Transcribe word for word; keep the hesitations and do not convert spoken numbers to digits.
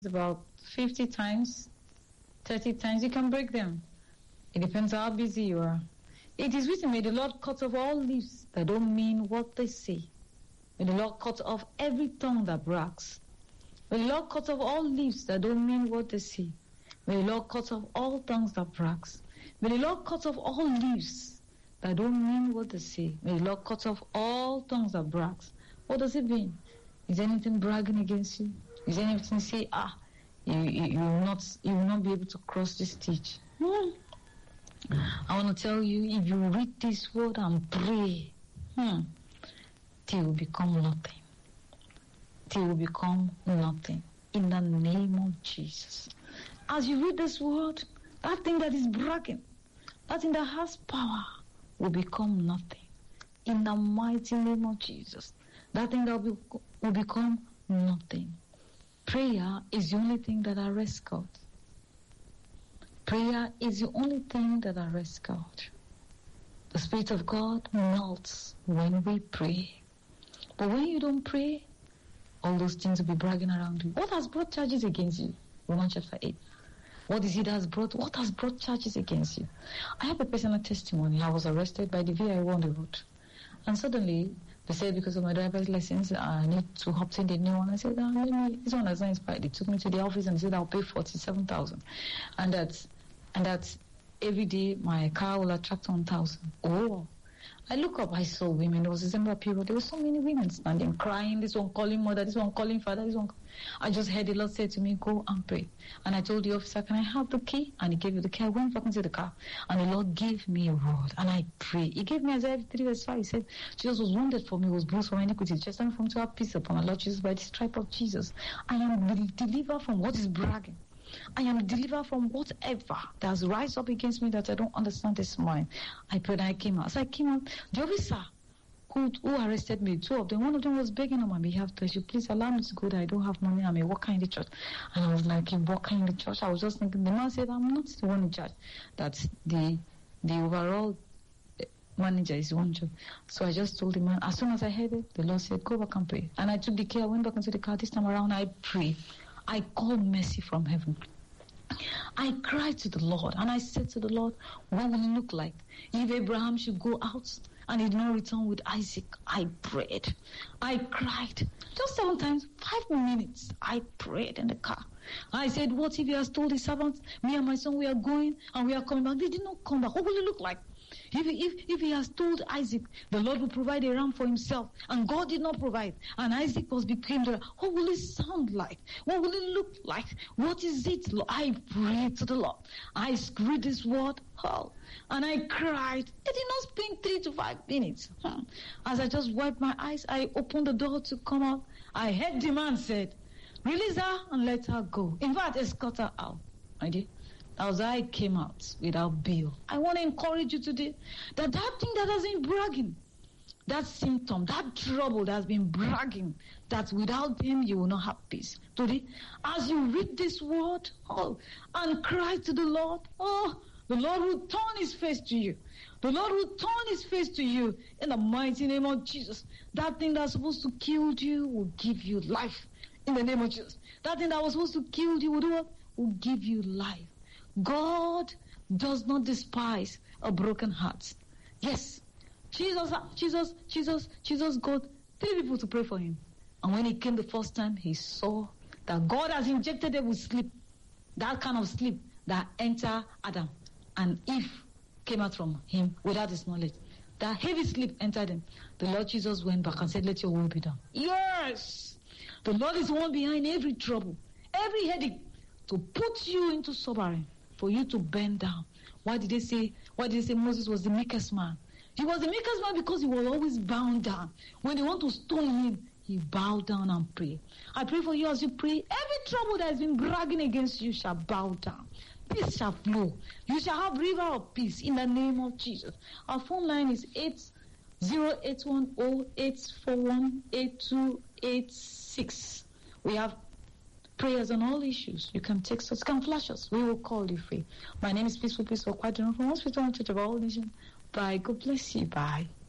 about fifty times, thirty times, you can break them. It depends how busy you are. It is written, may the Lord cut off all lips that don't mean what they say. May the Lord cut off every tongue that brags. May the Lord cut off all lips that don't mean what they say. May the Lord cut off all tongues that brags. May the Lord cut off all lips that don't mean what they say. May the Lord cut off all tongues that brags. What does it mean? Is anything bragging against you? Is anything say, ah, you, you, you will not you will not be able to cross this stage? Hmm. I want to tell you, if you read this word and pray, hmm, they will become nothing. They will become nothing. In the name of Jesus. As you read this word, that thing that is bragging, that thing that has power, will become nothing. In the mighty name of Jesus. That thing that will, be, will become nothing. Prayer is the only thing that arrests God. Prayer is the only thing that arrests God. The Spirit of God melts when we pray. But when you don't pray, all those things will be bragging around you. What has brought charges against you? Romans chapter eight. What is it that has brought, what has brought charges against you? I have a personal testimony. I was arrested by the V I O on the road. And suddenly, they said because of my driver's license, I need to obtain the new one. I said, ah, let me, this one has not expired. They took me to the office and said I'll pay forty-seven thousand. And that's, and that's every day my car will attract one thousand. Oh, I look up, I saw women. It was December period. There were so many women standing, crying. This one calling mother, this one calling father, this one. I just heard the Lord say to me, go and pray. And I told the officer, can I have the key? And he gave me the key. I went back into the car. And the Lord gave me a word. And I prayed. He gave me Isaiah three verse five. He said, Jesus was wounded for me, was bruised for my iniquity. Just for me to have peace upon my Lord Jesus by the stripe of Jesus. I am delivered from what is bragging. I am delivered from whatever that has rise up against me that I don't understand this morning. I prayed and I came out. As I came out, the officer who, who arrested me, two of them, one of them was begging on my behalf to, you please allow me to go there. I don't have money. I'm a worker in the church. And I was like, a worker in the church. I was just thinking, the man said, I'm not the one in charge. That the the overall manager is one job. So I just told the man, as soon as I heard it, the Lord said, go back and pray. And I took the key. I went back into the car. This time around, I prayed. I called mercy from heaven. I cried to the Lord and I said to the Lord, what will it look like if Abraham should go out and he did not return with Isaac? I prayed. I cried. Just seven times, five minutes, I prayed in the car. I said, what if he has told his servants, me and my son, we are going and we are coming back? They did not come back. What will it look like? If, if, if he has told Isaac, the Lord will provide a ram for himself, and God did not provide, and Isaac was became the, what will it sound like? What will it look like? What is it? I prayed to the Lord. I read this word, oh, and I cried. It did not spend three to five minutes. Hmm. As I just wiped my eyes, I opened the door to come out. I heard the man said, release her and let her go. In fact, escort her out. I did. As I came out without bail. I want to encourage you today that that thing that has been bragging, that symptom, that trouble that has been bragging, that without him you will not have peace. Today, as you read this word, oh, and cry to the Lord, oh, the Lord will turn his face to you. The Lord will turn his face to you in the mighty name of Jesus. That thing that's supposed to kill you will give you life in the name of Jesus. That thing that was supposed to kill you will do what? Will give you life. God does not despise a broken heart. Yes, Jesus, Jesus, Jesus, Jesus got three people to pray for him. And when he came the first time, he saw that God has injected them with sleep. That kind of sleep that entered Adam. And Eve came out from him without his knowledge. That heavy sleep entered him. The Lord Jesus went back and said, let your will be done. Yes! The Lord is the one behind every trouble, every headache, to put you into sobering, for you to bend down. Why did they say, why did they say Moses was the meekest man? He was the meekest man because he was always bound down. When they want to stone him, he bowed down and prayed. I pray for you as you pray, every trouble that has been bragging against you shall bow down. Peace shall flow. You shall have river of peace in the name of Jesus. Our phone line is eight zero eight one zero eight four one eight two eight six. We have prayers on all issues. You can text us, you can flash us. We will call you free. My name is Peaceful Peaceful Quadron from Hospital Church of All Nations. Bye. God bless you. Bye.